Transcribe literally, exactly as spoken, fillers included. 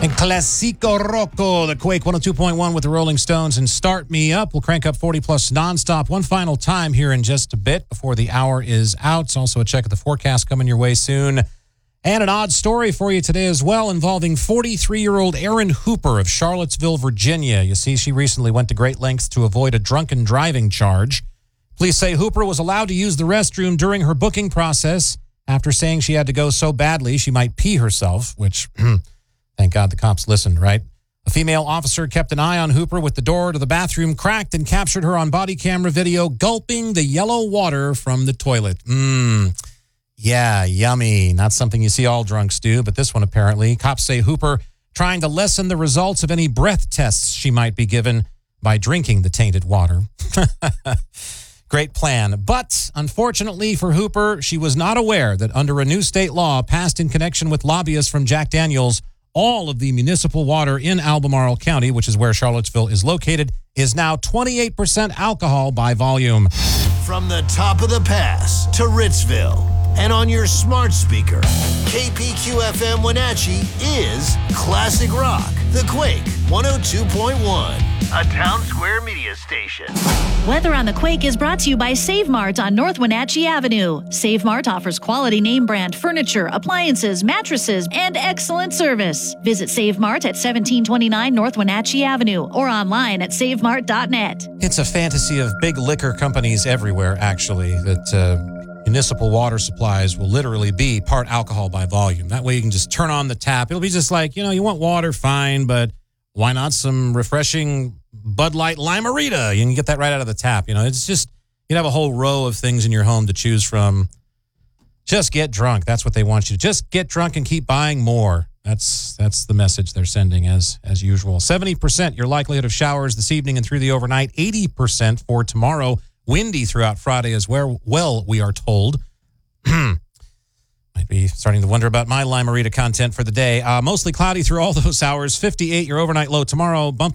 And Classico Rocco, the Quake one oh two point one with the Rolling Stones and Start Me Up. We'll crank up forty plus nonstop one final time here in just a bit before the hour is out. It's also a check of the forecast coming your way soon. And an odd story for you today as well involving forty-three-year-old Erin Hooper of Charlottesville, Virginia. You see, she recently went to great lengths to avoid a drunken driving charge. Police say Hooper was allowed to use the restroom during her booking process after saying she had to go so badly she might pee herself, which... Thank God the cops listened, right? A female officer kept an eye on Hooper with the door to the bathroom cracked and captured her on body camera video gulping the yellow water from the toilet. Mmm, yeah, yummy. Not something you see all drunks do, but this one apparently. Cops say Hooper trying to lessen the results of any breath tests she might be given by drinking the tainted water. Great plan. But unfortunately for Hooper, she was not aware that under a new state law passed in connection with lobbyists from Jack Daniels, all of the municipal water in Albemarle County, which is where Charlottesville is located, is now twenty-eight percent alcohol by volume. From the top of the pass to Ritzville and on your smart speaker, K P Q F M Wenatchee is Classic Rock, The Quake one oh two point one, a Town Square media station. Weather on the Quake is brought to you by Save Mart on North Wenatchee Avenue. Save Mart offers quality name brand furniture, appliances, mattresses, and excellent service. Visit Save Mart at seventeen twenty-nine North Wenatchee Avenue or online at save mart dot net. It's a fantasy of big liquor companies everywhere, actually, that uh, municipal water supplies will literally be part alcohol by volume. That way you can just turn on the tap. It'll be just like, you know, you want water, fine, but why not some refreshing Bud Light Lime-A-Rita? You can get that right out of the tap. You know, it's just, you'd have a whole row of things in your home to choose from. Just get drunk. That's what they want you to. Just get drunk and keep buying more. That's that's the message they're sending as as usual. seventy percent your likelihood of showers this evening and through the overnight. eighty percent for tomorrow. Windy throughout Friday as well, well we are told. Might be starting to wonder about my Lime-A-Rita content for the day. Uh, mostly cloudy through all those hours. fifty-eight your overnight low tomorrow. Bumping